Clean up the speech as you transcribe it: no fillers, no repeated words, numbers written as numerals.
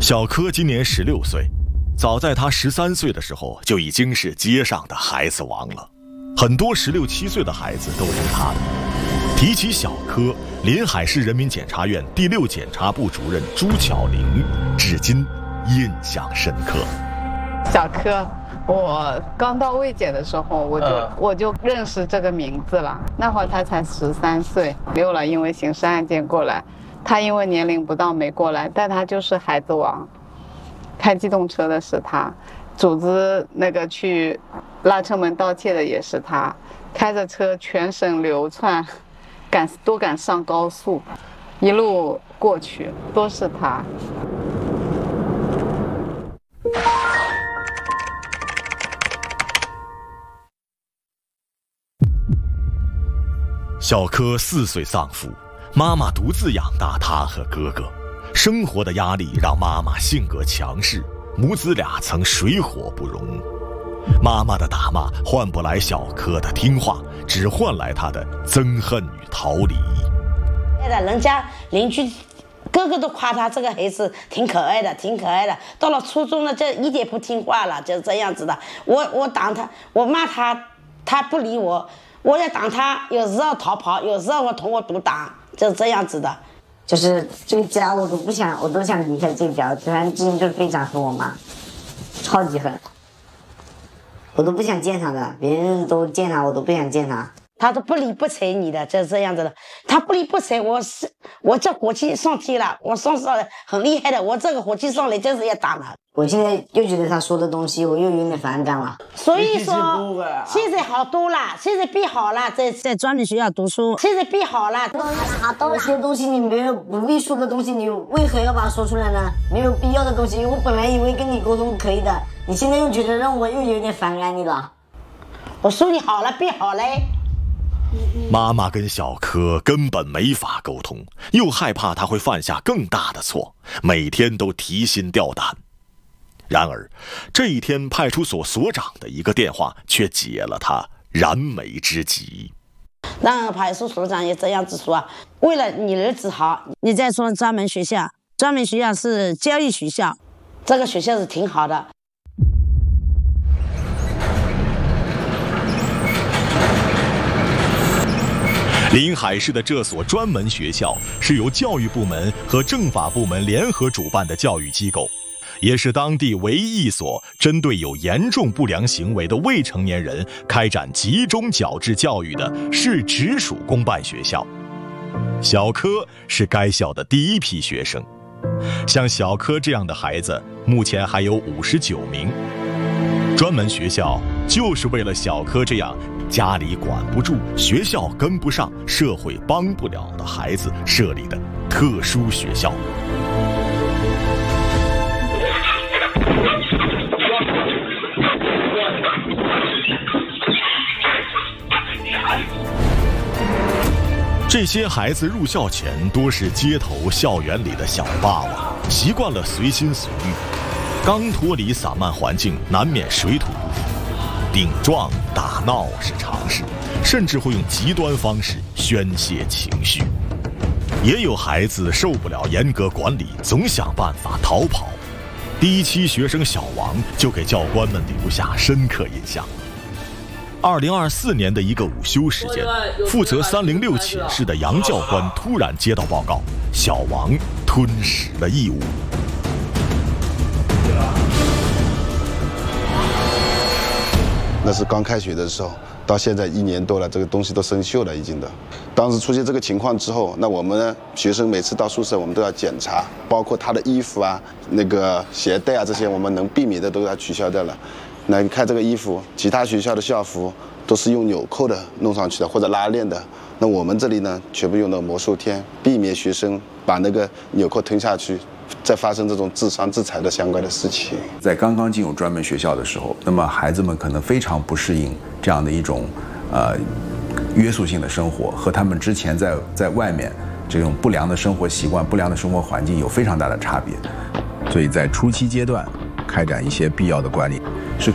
小柯今年16岁，早在他13岁的时候就已经是街上的孩子王了，很多16、17岁的孩子都是他的。提起小柯，临海市人民检察院第6检察部主任朱巧玲至今印象深刻。 小柯，我刚到卫检的时候，我就认识这个名字了。那会儿他才13岁，溜了，因为刑事案件过来。他因为年龄不到没过来，但他就是孩子王。开机动车的是他，组织那个去拉车门盗窃的也是他，开着车全省流窜，都敢上高速，一路过去都是他。 小柯4岁丧父，妈妈独自养大他和哥哥。生活的压力让妈妈性格强势，母子俩曾水火不容。妈妈的打骂换不来小柯的听话，只换来他的憎恨与逃离。 人家邻居个个都夸他这个孩子挺可爱的，挺可爱的。到了初中了，这一点不听话了，就是这样子的。我打他，我骂他，他不理我。我要打他，有时候逃跑，有时候我同我独挡，就是这样子的。 就是这个家我都想离开这个家，反正之前就非常恨我妈，超级恨，我都不想见他的，别人都见他，我都不想见他。 他都不理不睬你的，就是这样子的。他不理不睬我这火气上天了，我上来很厉害的，我这个火气上来就是要打他。 我现在又觉得他说的东西，我又有点反感了。 所以说，现在好多了，现在变好了，在专门学校读书，现在变好了。 有些东西你没有不必说的东西，你为何要把它说出来呢？没有必要的东西，我本来以为跟你沟通可以的，你现在又觉得让我又有点反感你了。 我说你好了，变好嘞。 妈妈跟小柯根本没法沟通，又害怕他会犯下更大的错，每天都提心吊胆。然而，这一天派出所所长的一个电话却解了他燃眉之急。 那派出所长也这样子说，为了你儿子好，你再说专门学校是教育学校，这个学校是挺好的。 临海市的这所专门学校是由教育部门和政法部门联合主办的教育机构，也是当地唯一一所针对有严重不良行为的未成年人开展集中矫治教育的市直属公办学校。小柯是该校的第一批学生，像小柯这样的孩子目前还有59名。专门学校就是为了小柯这样家里管不住、学校跟不上、社会帮不了的孩子设立的特殊学校。这些孩子入校前多是街头校园里的小霸王，习惯了随心所欲，刚脱离散漫环境，难免水土不服。顶撞、打闹是常事，甚至会用极端方式宣泄情绪。也有孩子受不了严格管理，总想办法逃跑。第一期学生小王就给教官们留下深刻印象。2024年的一个午休时间，负责306寝室的杨教官突然接到报告，小王吞食了异物。 那是刚开学的时候，到现在1年多了，这个东西都生锈了已经的。当时出现这个情况之后，那我们呢，学生每次到宿舍我们都要检查，包括他的衣服啊、那个鞋带啊这些，我们能避免的都要取消掉了。那你看这个衣服，其他学校的校服都是用纽扣的弄上去的，或者拉链的。那我们这里呢，全部用的魔术贴，避免学生把那个纽扣吞下去，再发生这种自伤自残的相关的事情。 在刚刚进入专门学校的时候，那么孩子们可能非常不适应这样的一种约束性的生活，和他们之前在外面这种不良的生活习惯、不良的生活环境有非常大的差别。所以在初期阶段开展一些必要的管理，是